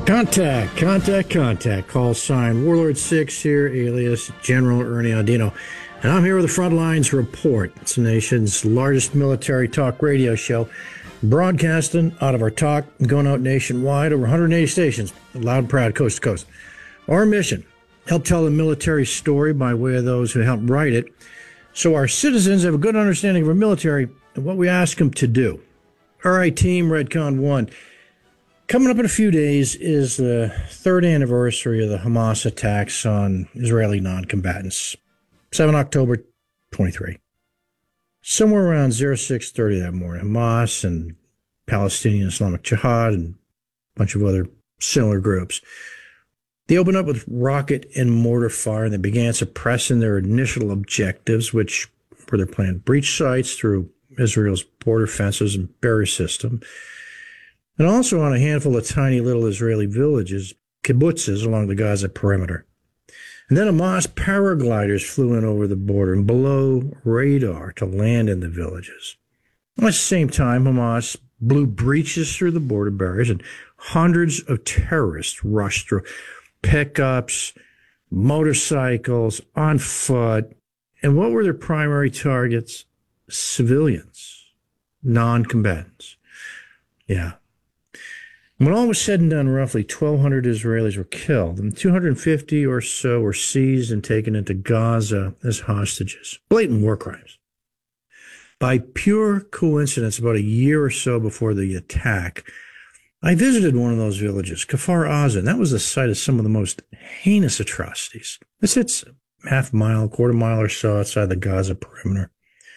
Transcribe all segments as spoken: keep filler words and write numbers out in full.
Contact, contact, contact. Call sign Warlord six here, alias General Ernie Audino. And I'm here with the Frontlines Report. It's the nation's largest military talk radio show, broadcasting out of our talk, going out nationwide, over one hundred eighty stations, loud and proud, coast to coast. Our mission, help tell the military story by way of those who help write it, so our citizens have a good understanding of our military and what we ask them to do. All right, Team Redcon one. Coming up in a few days is the third anniversary of the Hamas attacks on Israeli non-combatants, seventh of October twenty-three. Somewhere around oh six thirty that morning, Hamas and Palestinian Islamic Jihad and a bunch of other similar groups, they opened up with rocket and mortar fire, and they began suppressing their initial objectives, which were their planned breach sites through Israel's border fences and barrier system, and also on a handful of tiny little Israeli villages, kibbutzes along the Gaza perimeter. And then Hamas paragliders flew in over the border and below radar to land in the villages. At the same time, Hamas blew breaches through the border barriers, and hundreds of terrorists rushed through pickups, motorcycles, on foot. And what were their primary targets? Civilians, non-combatants. Yeah. When all was said and done, roughly twelve hundred Israelis were killed, and two hundred fifty or so were seized and taken into Gaza as hostages. Blatant war crimes. By pure coincidence, about a year or so before the attack, I visited one of those villages, Kfar Aza, and that was the site of some of the most heinous atrocities. It sits half a mile, quarter mile or so outside the Gaza perimeter.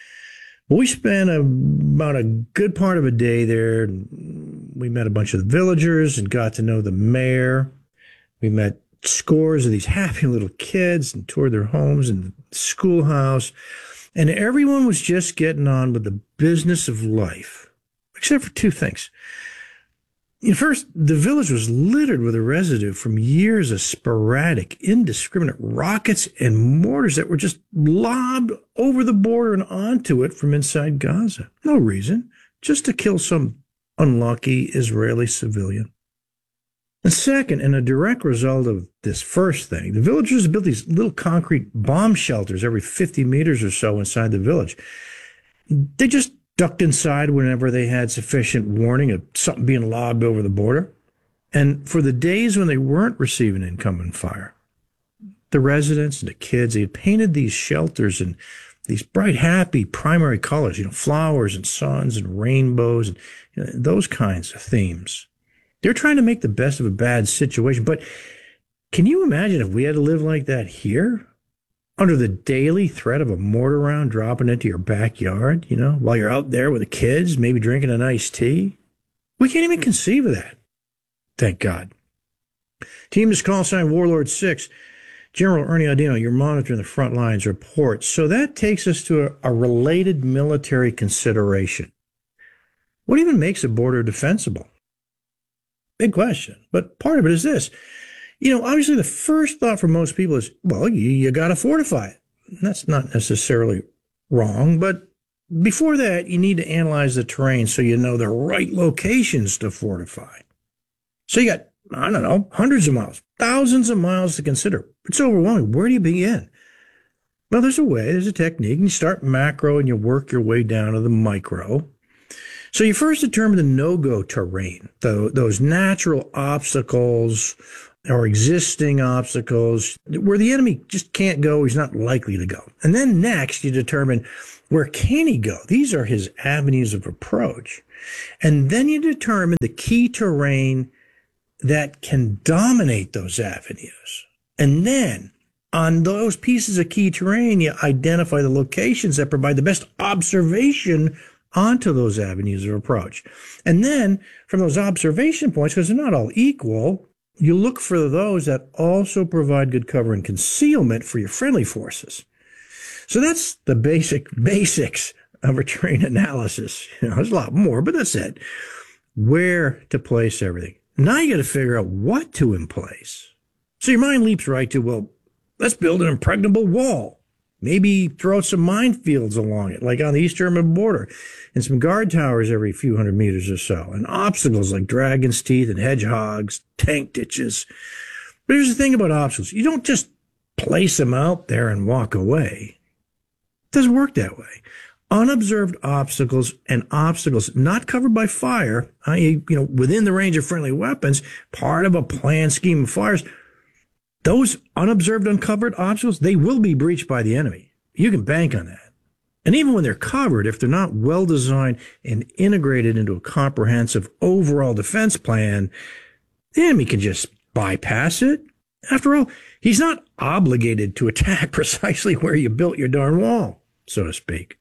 We spent a, about a good part of a day there. We met a bunch of the villagers and got to know the mayor. We met scores of these happy little kids and toured their homes and the schoolhouse. And everyone was just getting on with the business of life, except for two things. First, the village was littered with a residue from years of sporadic, indiscriminate rockets and mortars that were just lobbed over the border and onto it from inside Gaza. No reason, just to kill some unlucky Israeli civilian. And second, and a direct result of this first thing, the villagers built these little concrete bomb shelters every fifty meters or so inside the village. They just ducked inside whenever they had sufficient warning of something being lobbed over the border. And for the days when they weren't receiving incoming fire, the residents and the kids, they had painted these shelters in these bright, happy primary colors, you know, flowers and suns and rainbows and you know, those kinds of themes. They're trying to make the best of a bad situation. But can you imagine if we had to live like that here? Under the daily threat of a mortar round dropping into your backyard, you know, while you're out there with the kids, maybe drinking an iced tea? We can't even conceive of that. Thank God. Team is call sign Warlord six. General Ernie Audino, you're monitoring the Frontlines Report. So that takes us to a, a related military consideration. What even makes a border defensible? Big question. But part of it is this. You know, obviously the first thought for most people is, well, you, you got to fortify it. And that's not necessarily wrong, but before that, you need to analyze the terrain so you know the right locations to fortify. So you got, I don't know, hundreds of miles, thousands of miles to consider. It's overwhelming. Where do you begin? Well, there's a way, there's a technique, and you start macro and you work your way down to the micro. So you first determine the no-go terrain, the, those natural obstacles or existing obstacles where the enemy just can't go, he's not likely to go. And then next, you determine where can he go? These are his avenues of approach. And then you determine the key terrain that can dominate those avenues. And then on those pieces of key terrain, you identify the locations that provide the best observation onto those avenues of approach. And then from those observation points, because they're not all equal, you look for those that also provide good cover and concealment for your friendly forces. So that's the basic basics of a terrain analysis. You know, there's a lot more, but that's it. Where to place everything. Now you got to figure out what to in place. So your mind leaps right to, well, let's build an impregnable wall. Maybe throw some minefields along it, like on the East German border, and some guard towers every few hundred meters or so, and obstacles like dragon's teeth and hedgehogs, tank ditches. But here's the thing about obstacles. You don't just place them out there and walk away. It doesn't work that way. Unobserved obstacles and obstacles not covered by fire, that is, you know, within the range of friendly weapons, part of a planned scheme of fires, those unobserved, uncovered obstacles, they will be breached by the enemy. You can bank on that. And even when they're covered, if they're not well designed and integrated into a comprehensive overall defense plan, the enemy can just bypass it. After all, he's not obligated to attack precisely where you built your darn wall, so to speak.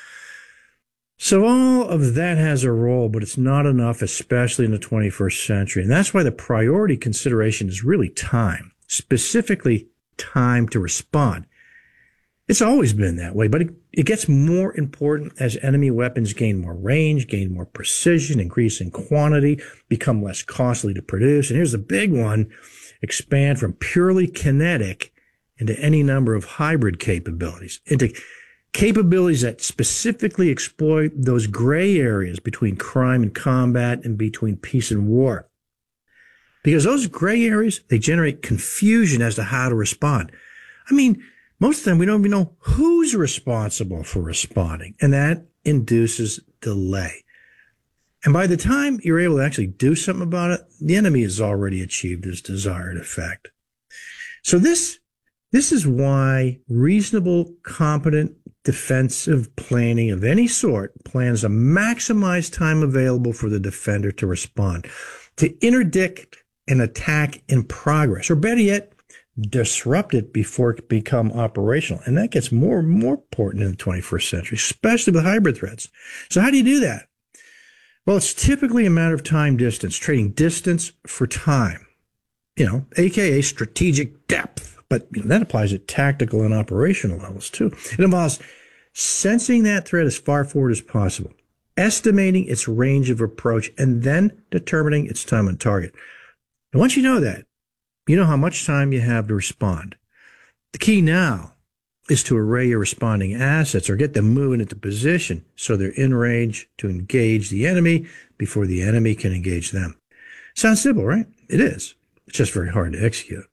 So all of that has a role, but it's not enough, especially in the twenty-first century. And that's why the priority consideration is really time, specifically time to respond. It's always been that way, but it, it gets more important as enemy weapons gain more range, gain more precision, increase in quantity, become less costly to produce. And here's the big one, expand from purely kinetic into any number of hybrid capabilities, into capabilities that specifically exploit those gray areas between crime and combat and between peace and war. Because those gray areas, they generate confusion as to how to respond. I mean, most of the time we don't even know who's responsible for responding, and that induces delay. And by the time you're able to actually do something about it, the enemy has already achieved his desired effect. So this, this is why reasonable, competent defensive planning of any sort plans to maximize time available for the defender to respond, to interdict an attack in progress, or better yet, disrupt it before it become operational. And that gets more and more important in the twenty-first century, especially with hybrid threats. So how do you do that? Well, it's typically a matter of time distance, trading distance for time, you know, A K A strategic depth. But you know, that applies at tactical and operational levels too. It involves sensing that threat as far forward as possible, estimating its range of approach, and then determining its time on target. And once you know that, you know how much time you have to respond. The key now is to array your responding assets or get them moving into position so they're in range to engage the enemy before the enemy can engage them. Sounds simple, right? It is. It's just very hard to execute.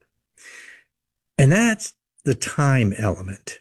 And that's the time element.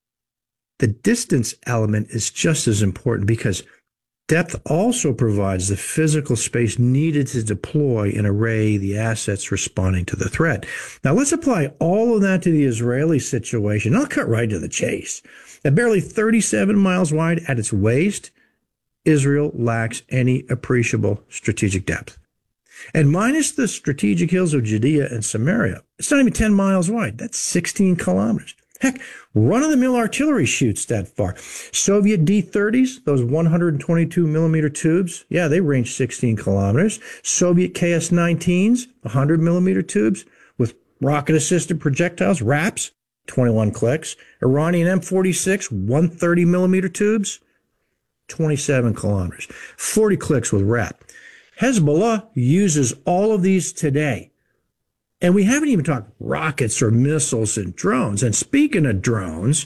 The distance element is just as important because depth also provides the physical space needed to deploy and array the assets responding to the threat. Now, let's apply all of that to the Israeli situation. I'll cut right to the chase. At barely thirty-seven miles wide at its waist, Israel lacks any appreciable strategic depth. And minus the strategic hills of Judea and Samaria, it's not even ten miles wide. That's sixteen kilometers. Heck, run-of-the-mill artillery shoots that far. Soviet D thirties, those one hundred twenty-two millimeter tubes, yeah, they range sixteen kilometers. Soviet K S nineteens, one hundred millimeter tubes with rocket-assisted projectiles, RAPs, twenty-one clicks. Iranian M forty-six, one hundred thirty millimeter tubes, twenty-seven kilometers. forty clicks with RAP. Hezbollah uses all of these today. And we haven't even talked rockets or missiles and drones. And speaking of drones,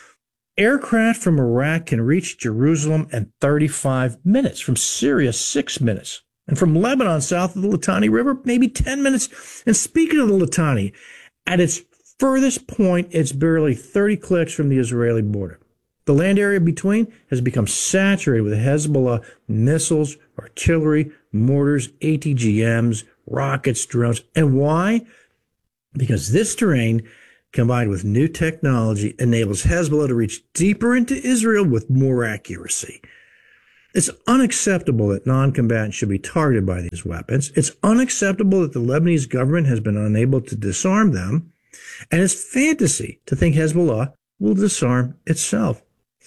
aircraft from Iraq can reach Jerusalem in thirty-five minutes, from Syria, six minutes, and from Lebanon, south of the Litani River, maybe ten minutes. And speaking of the Litani, at its furthest point, it's barely thirty clicks from the Israeli border. The land area between has become saturated with Hezbollah missiles, artillery, mortars, A T G Ms, rockets, drones. And why? Because this terrain, combined with new technology, enables Hezbollah to reach deeper into Israel with more accuracy. It's unacceptable that non-combatants should be targeted by these weapons. It's unacceptable that the Lebanese government has been unable to disarm them. And it's fantasy to think Hezbollah will disarm itself.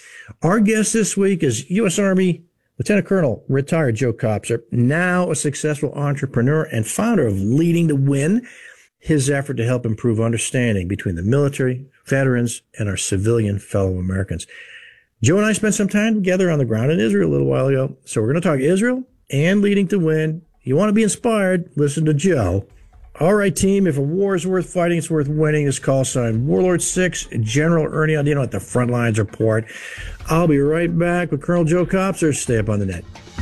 Our guest this week is U S Army Lieutenant Colonel retired Joe Kopser, now a successful entrepreneur and founder of Leading to Win, his effort to help improve understanding between the military, veterans, and our civilian fellow Americans. Joe and I spent some time together on the ground in Israel a little while ago, so we're going to talk Israel and Leading to Win. You want to be inspired, listen to Joe All right, team, if a war is worth fighting, it's worth winning. This call sign Warlord six, General Ernie Audino at the Frontlines Report. I'll be right back with Colonel Joe Kopser. Stay up on the net.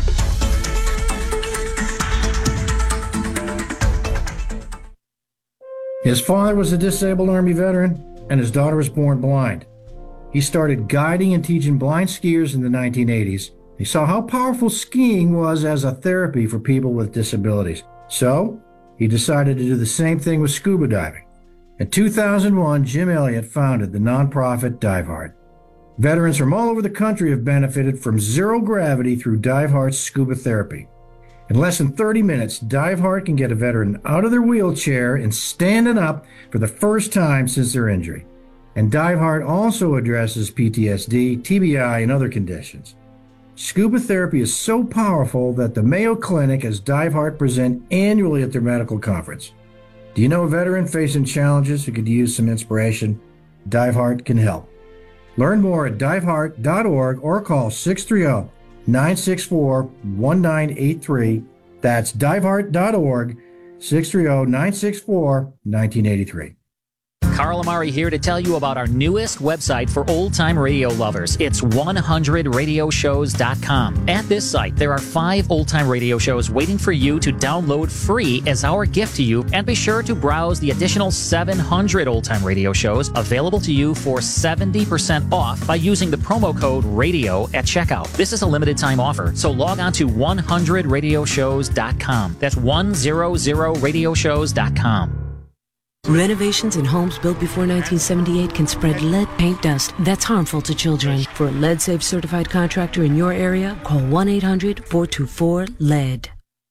His father was a disabled Army veteran, and his daughter was born blind. He started guiding and teaching blind skiers in the nineteen eighties. He saw how powerful skiing was as a therapy for people with disabilities. So, he decided to do the same thing with scuba diving. In two thousand one, Jim Elliott founded the nonprofit DiveHeart. Veterans from all over the country have benefited from zero gravity through DiveHeart's scuba therapy. In less than thirty minutes, DiveHeart can get a veteran out of their wheelchair and standing up for the first time since their injury. And DiveHeart also addresses P T S D, T B I, and other conditions. Scuba therapy is so powerful that the Mayo Clinic has DiveHeart present annually at their medical conference. Do you know a veteran facing challenges who could use some inspiration? DiveHeart can help. Learn more at diveheart dot org or call six three zero, nine six four, one nine eight three. That's diveheart dot org, six three zero, nine six four, one nine eight three. Carl Amari here to tell you about our newest website for old-time radio lovers. It's one hundred radio shows dot com. At this site, there are five old-time radio shows waiting for you to download free as our gift to you, and be sure to browse the additional seven hundred old-time radio shows available to you for seventy percent off by using the promo code RADIO at checkout. This is a limited-time offer, so log on to one hundred radio shows dot com. That's one hundred radio shows dot com. Renovations in homes built before nineteen seventy-eight can spread lead paint dust that's harmful to children. For a lead-safe certified contractor in your area, call one eight hundred, four two four, lead.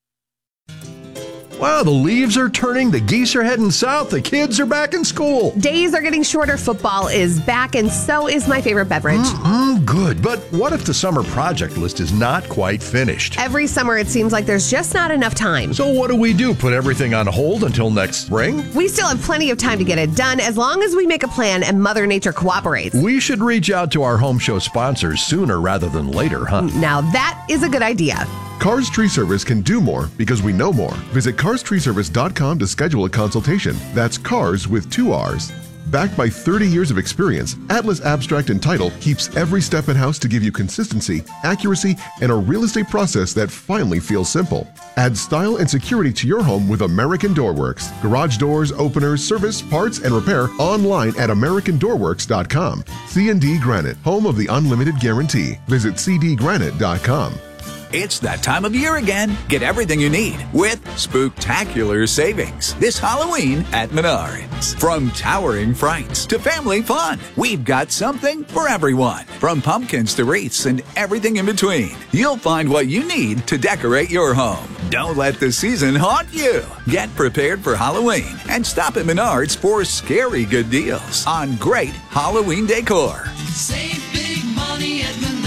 Wow, the leaves are turning, the geese are heading south, the kids are back in school. Days are getting shorter, football is back, and so is my favorite beverage. Mm-mm, good, but what if the summer project list is not quite finished? Every summer it seems like there's just not enough time. So what do we do, put everything on hold until next spring? We still have plenty of time to get it done as long as we make a plan and Mother Nature cooperates. We should reach out to our home show sponsors sooner rather than later, huh? Now that is a good idea. Cars Tree Service can do more because we know more. Visit cars tree service dot com to schedule a consultation. That's cars with two R's. Backed by thirty years of experience, Atlas Abstract and Title keeps every step in-house to give you consistency, accuracy, and a real estate process that finally feels simple. Add style and security to your home with American Door Works. Garage doors, openers, service, parts, and repair online at american door works dot com. C and D Granite, home of the unlimited guarantee. Visit c d granite dot com. It's that time of year again. Get everything you need with spooktacular savings this Halloween at Menards. From towering frights to family fun, we've got something for everyone. From pumpkins to wreaths and everything in between, you'll find what you need to decorate your home. Don't let the season haunt you. Get prepared for Halloween and stop at Menards for scary good deals on great Halloween decor. Save big money at Menards.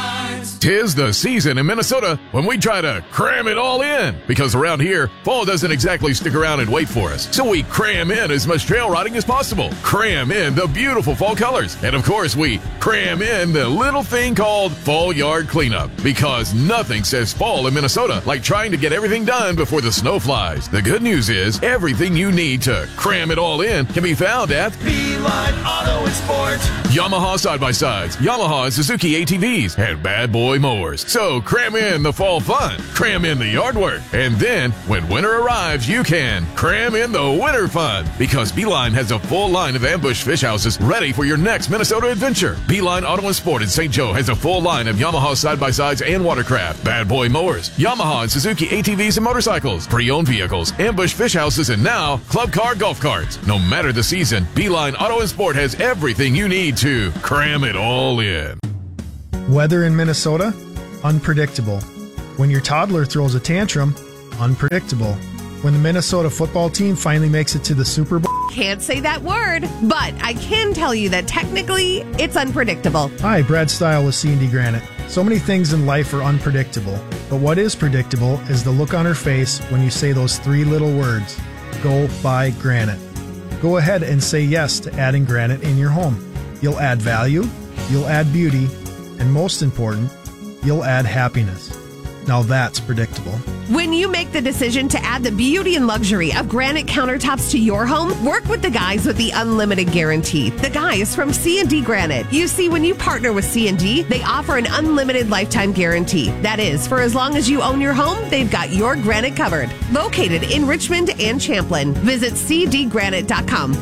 'Tis the season in Minnesota when we try to cram it all in, because around here, fall doesn't exactly stick around and wait for us. So we cram in as much trail riding as possible, cram in the beautiful fall colors, and of course we cram in the little thing called fall yard cleanup, because nothing says fall in Minnesota like trying to get everything done before the snow flies. The good news is everything you need to cram it all in can be found at Beeline Auto and Sport. Yamaha side-by-sides, Yamaha and Suzuki A T Vs, and Bad Boy mowers. So cram in the fall fun, cram in the yard work, and then when winter arrives, you can cram in the winter fun, because Beeline has a full line of ambush fish houses ready for your next Minnesota adventure. Beeline Auto and Sport in Saint Joe has a full line of Yamaha side-by-sides and watercraft, Bad Boy mowers, Yamaha and Suzuki A T Vs and motorcycles, pre-owned vehicles, ambush fish houses, and now club car golf carts. No matter the season, Beeline Auto and Sport has everything you need to cram it all in. Weather in Minnesota? Unpredictable. When your toddler throws a tantrum? Unpredictable. When the Minnesota football team finally makes it to the Super Bowl? Can't say that word, but I can tell you that technically it's unpredictable. Hi, Brad Stile with C and D Granite. So many things in life are unpredictable, but what is predictable is the look on her face when you say those three little words, go buy granite. Go ahead and say yes to adding granite in your home. You'll add value, you'll add beauty, and most important, you'll add happiness. Now that's predictable. When you make the decision to add the beauty and luxury of granite countertops to your home, work with the guys with the unlimited guarantee. The guys from C and D Granite. You see, when you partner with C and D, they offer an unlimited lifetime guarantee. That is, for as long as you own your home, they've got your granite covered. Located in Richmond and Champlin. Visit c d granite dot com.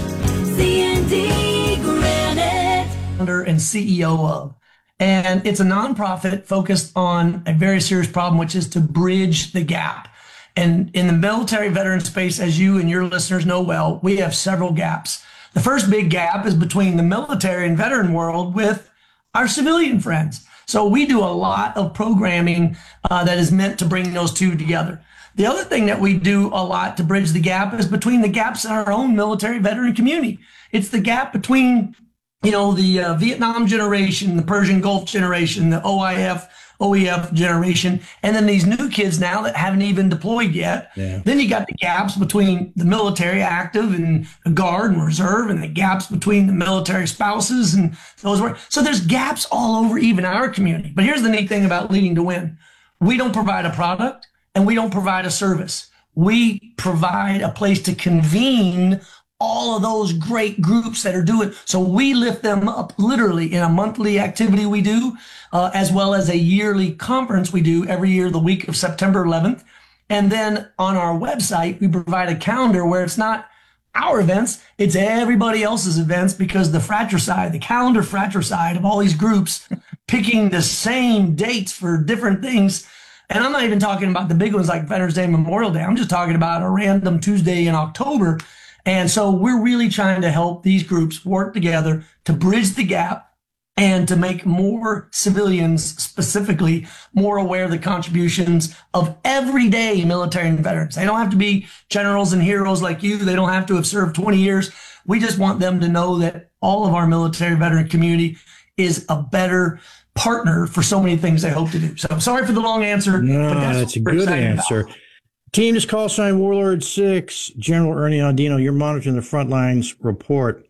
C and D Granite. Founder and C E O of. And it's a nonprofit focused on a very serious problem, which is to bridge the gap. And in the military veteran space, as you and your listeners know well, we have several gaps. The first big gap is between the military and veteran world with our civilian friends. So we do a lot of programming uh, that is meant to bring those two together. The other thing that we do a lot to bridge the gap is between the gaps in our own military veteran community. It's the gap between you know, the uh, Vietnam generation, the Persian Gulf generation, the O I F, O E F generation, and then these new kids now that haven't even deployed yet. Yeah. Then you got the gaps between the military active and the Guard and Reserve, and the gaps between the military spouses and those. So there's gaps all over even our community. But here's the neat thing about Leading to Win. We don't provide a product and we don't provide a service. We provide a place to convene all of those great groups that are doing. So we lift them up literally in a monthly activity we do, uh, as well as a yearly conference we do every year, the week of September eleventh. And then on our website, we provide a calendar where it's not our events, it's everybody else's events, because the fratricide, the calendar fratricide of all these groups picking the same dates for different things. And I'm not even talking about the big ones like Veterans Day, Memorial Day. I'm just talking about a random Tuesday in October. And so we're really trying to help these groups work together to bridge the gap and to make more civilians specifically more aware of the contributions of everyday military and veterans. They don't have to be generals and heroes like you. They don't have to have served twenty years. We just want them to know that all of our military veteran community is a better partner for so many things they hope to do. So sorry for the long answer. No, but that's, that's a good answer. About. Team, just call sign Warlord six, General Ernie Audino. You're monitoring the front lines report.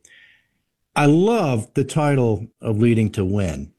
I love the title of Leading to Win,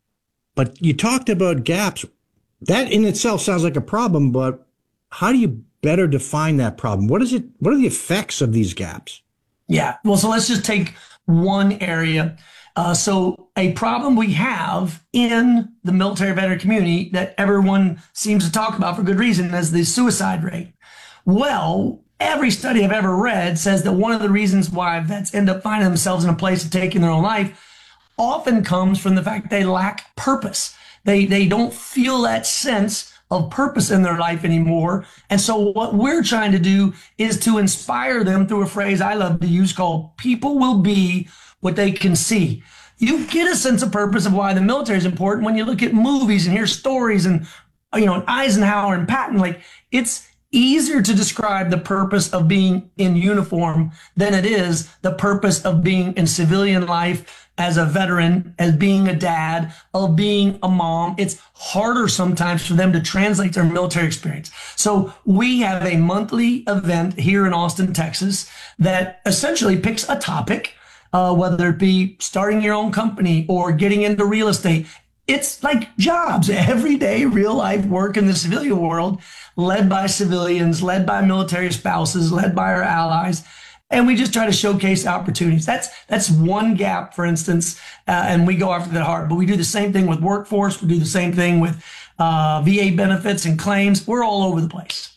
but you talked about gaps. That in itself sounds like a problem, but how do you better define that problem? What is it? What are the effects of these gaps? Yeah. Well, so let's just take one area. Uh, so a problem we have in the military veteran community that everyone seems to talk about for good reason is the suicide rate. Well, every study I've ever read says that one of the reasons why vets end up finding themselves in a place of taking their own life often comes from the fact that they lack purpose. They, they don't feel that sense of purpose in their life anymore. And so what we're trying to do is to inspire them through a phrase I love to use called people will be what they can see. You get a sense of purpose of why the military is important when you look at movies and hear stories and, you know, Eisenhower and Patton. Like, it's easier to describe the purpose of being in uniform than it is the purpose of being in civilian life as a veteran, as being a dad, of being a mom. It's harder sometimes for them to translate their military experience. So we have a monthly event here in Austin, Texas, that essentially picks a topic, uh, whether it be starting your own company or getting into real estate. It's like jobs, everyday real life work in the civilian world, led by civilians, led by military spouses, led by our allies. And we just try to showcase opportunities. That's that's one gap, for instance, uh, and we go after that hard. But we do the same thing with workforce. We do the same thing with uh, V A benefits and claims. We're all over the place.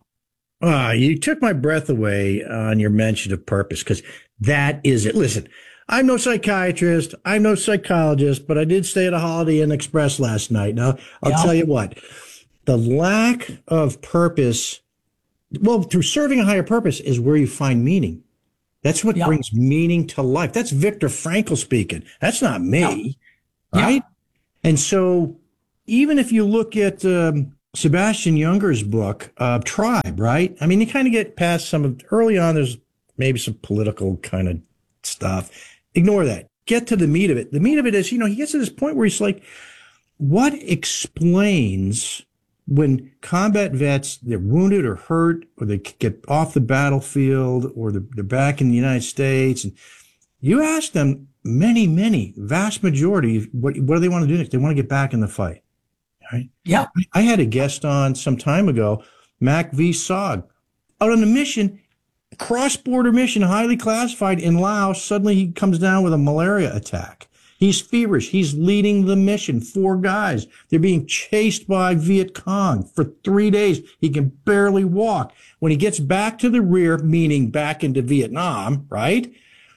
Uh, you took my breath away on your mention of purpose, because that is it. Listen, I'm no psychiatrist. I'm no psychologist, but I did stay at a Holiday Inn Express last night. Now, I'll yeah. tell you what, the lack of purpose, well, through serving a higher purpose is where you find meaning. That's what yeah. brings meaning to life. That's Viktor Frankl speaking. That's not me, yeah. right? Yeah. And so even if you look at um, Sebastian Junger's book, uh, Tribe, right? I mean, you kind of get past some of, early on, there's maybe some political kind of stuff. Ignore that. Get to the meat of it. The meat of it is, you know, he gets to this point where he's like, what explains when combat vets, they're wounded or hurt, or they get off the battlefield, or they're, they're back in the United States, and you ask them, many, many, vast majority, what, what do they want to do next? They want to get back in the fight. Right? Yeah. I had a guest on some time ago, Mac V. Sog, out on a mission, cross-border mission, highly classified in Laos. Suddenly he comes down with a malaria attack. He's feverish. He's leading the mission. Four guys. They're being chased by Viet Cong for three days. He can barely walk. When he gets back to the rear, meaning back into Vietnam, right?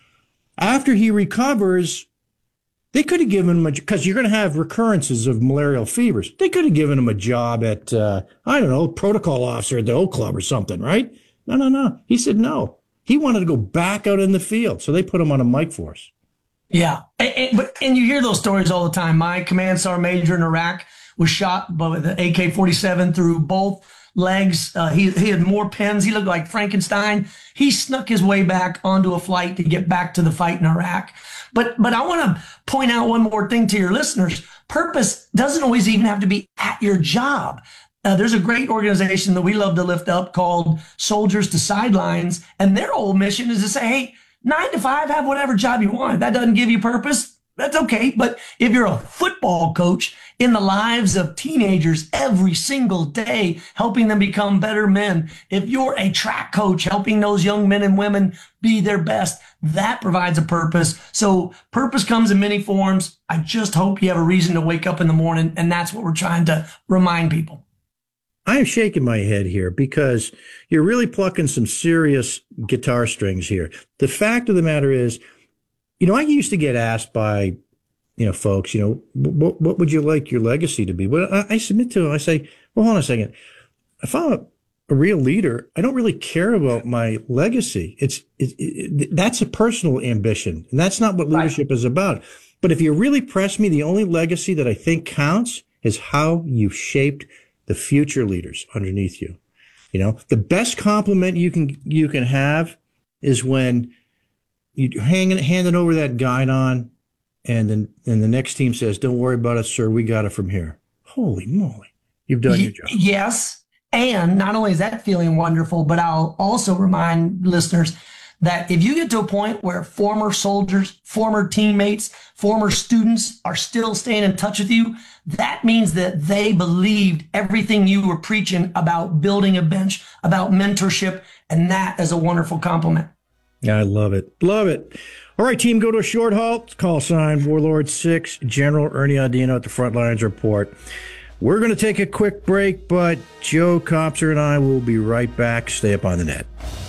After he recovers, they could have given him a, because you're going to have recurrences of malarial fevers. They could have given him a job at, uh, I don't know, protocol officer at the Oak Club or something, right? No, no, no. He said no. He wanted to go back out in the field. So they put him on a Mike Force. Yeah. And, and, but, and you hear those stories all the time. My command sergeant major in Iraq was shot by the A K forty-seven through both legs. Uh, he, he had more pins. He looked like Frankenstein. He snuck his way back onto a flight to get back to the fight in Iraq. But, but I want to point out one more thing to your listeners. Purpose doesn't always even have to be at your job. Uh, there's a great organization that we love to lift up called Soldiers to Sidelines. And their whole mission is to say, hey, nine to five, have whatever job you want. If that doesn't give you purpose, that's okay. But if you're a football coach in the lives of teenagers every single day, helping them become better men, if you're a track coach helping those young men and women be their best, that provides a purpose. So purpose comes in many forms. I just hope you have a reason to wake up in the morning. And that's what we're trying to remind people. I am shaking my head here because you're really plucking some serious guitar strings here. The fact of the matter is, you know, I used to get asked by, you know, folks, you know, what, what would you like your legacy to be? Well, I, I submit to them. I say, well, hold on a second. If I'm a, a real leader, I don't really care about my legacy. It's it, it, that's a personal ambition, and that's not what leadership right. is about. But if you really press me, the only legacy that I think counts is how you shaped the future leaders underneath you. You know, the best compliment you can you can have is when you hang it, hand it over that guidon, and then and the next team says, "Don't worry about it, sir. We got it from here." Holy moly, you've done your job. Yes, and not only is that feeling wonderful, but I'll also remind listeners that if you get to a point where former soldiers, former teammates, former students are still staying in touch with you, that means that they believed everything you were preaching about building a bench, about mentorship, and that is a wonderful compliment. I love it. Love it. All right, team, go to a short halt. Call sign Warlord six, General Ernie Audino at the Frontlines Report. We're going to take a quick break, but Joe Kopser and I will be right back. Stay up on the net.